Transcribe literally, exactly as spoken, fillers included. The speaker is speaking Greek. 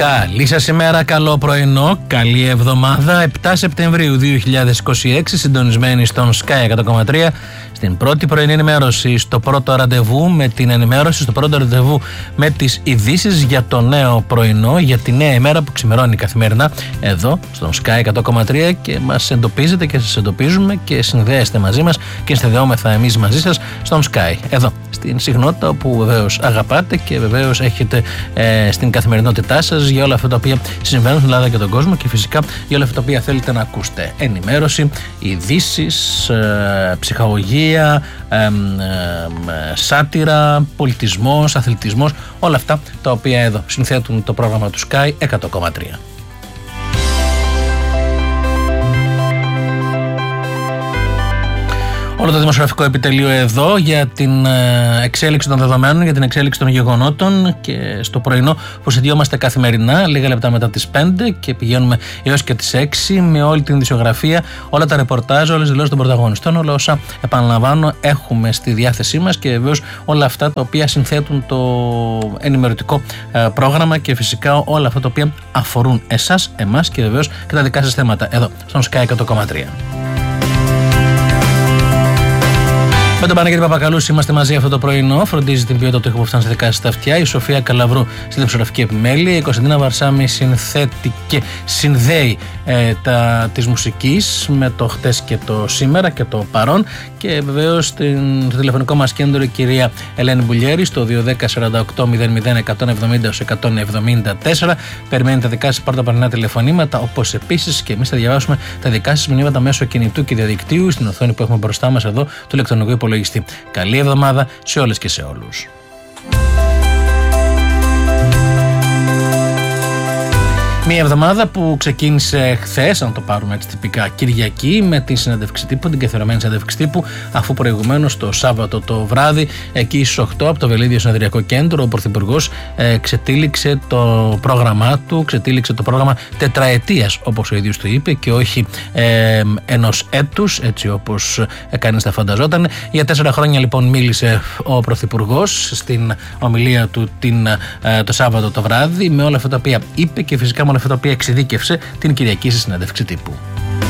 Καλή σας ημέρα, καλό πρωινό, καλή εβδομάδα. επτά Σεπτεμβρίου δύο χιλιάδες είκοσι έξι, συντονισμένοι στον Sky εκατό κόμμα τρία, στην πρώτη πρωινή ενημέρωση, στο πρώτο ραντεβού με την ενημέρωση, στο πρώτο ραντεβού με τις ειδήσεις για το νέο πρωινό, για τη νέα ημέρα που ξημερώνει καθημερινά εδώ στον Sky εκατό κόμμα τρία και μας εντοπίζετε και σας εντοπίζουμε και συνδέεστε μαζί μας και συνδεόμεθα εμείς μαζί σας στον Sky, εδώ στην συχνότητα που βεβαίως αγαπάτε και βεβαίως έχετε ε, στην καθημερινότητά σας για όλα αυτά τα οποία συμβαίνουν στην Ελλάδα και τον κόσμο και φυσικά για όλα αυτά τα οποία θέλετε να ακούσετε. Ενημέρωση, ειδήσεις, ε, ψυχαγωγία, ε, ε, ε, σάτυρα, πολιτισμός, αθλητισμός, όλα αυτά τα οποία εδώ συνθέτουν το πρόγραμμα του Sky εκατό κόμμα τρία. Όλο το δημοσιογραφικό επιτελείο εδώ για την εξέλιξη των δεδομένων, για την εξέλιξη των γεγονότων και στο πρωινό που συνδυόμαστε καθημερινά, λίγα λεπτά μετά τις πέντε και πηγαίνουμε έως και τις έξι με όλη την ειδησιογραφία, όλα τα ρεπορτάζ, όλες τις δηλώσεις των πρωταγωνιστών, όλα όσα επαναλαμβάνω έχουμε στη διάθεσή μας και βεβαίως όλα αυτά τα οποία συνθέτουν το ενημερωτικό πρόγραμμα και φυσικά όλα αυτά τα οποία αφορούν εσάς, εμάς και βεβαίως και τα δικά σας θέματα εδώ στον Sky εκατό κόμμα τρία. Με τον Παναγιώτη Παπακαλούση είμαστε μαζί αυτό το πρωινό. Φροντίζει την ποιότητα του ήχου που φτάνει στα δικά σας τα αυτιά. Η Σοφία Καλαβρού στη δημοσιογραφική επιμέλεια. Η Κωνσταντίνα Βαρσάμι συνθέτει και συνδέει ε, τα, της μουσικής με το χτες και το σήμερα και το παρόν. Και βεβαίως στο τηλεφωνικό μας κέντρο η κυρία Ελένη Μπουλιέρη στο δύο ένα μηδέν τέσσερα οκτώ μηδέν μηδέν εκατόν εβδομήντα εκατόν εβδομήντα τέσσερα. Περιμένει τα δικά σας πρώτα πανελληνά τηλεφωνήματα, όπως επίσης και εμείς θα διαβάσουμε τα δικά σας μηνύματα μέσω κινητού και διαδικτύου στην οθόνη που έχουμε μπροστά μας εδώ του ηλεκτρονικού υπολογιστή. Καλή εβδομάδα σε όλες και σε όλους. Μια εβδομάδα που ξεκίνησε χθες, αν το πάρουμε έτσι τυπικά, Κυριακή, με τη συνέντευξη τύπου, την καθιερωμένη συνέντευξη τύπου, αφού προηγουμένως το Σάββατο το βράδυ, εκεί στις οκτώ από το Βελίδιο Συνεδριακό Κέντρο, ο Πρωθυπουργός ε, ξετύλιξε το πρόγραμμά του, ξετύλιξε το πρόγραμμα τετραετίας, όπως ο ίδιος του είπε, και όχι ε, ενός έτους, έτσι όπως ε, κανείς τα φανταζόταν. Για τέσσερα χρόνια λοιπόν μίλησε ο Πρωθυπουργός στην ομιλία του την, ε, το Σάββατο το βράδυ, με όλα αυτά τα οποία είπε και φυσικά με αυτά τα οποία εξειδίκευσε την Κυριακή στη συνέντευξη τύπου.